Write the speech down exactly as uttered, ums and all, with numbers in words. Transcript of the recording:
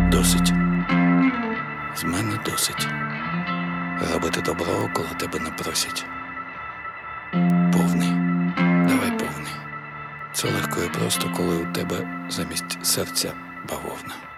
Досить. З мене досить. Робити добро, коли тебе не просять. Повний. Давай повний. Це легко і просто, коли у тебе замість серця бавовна.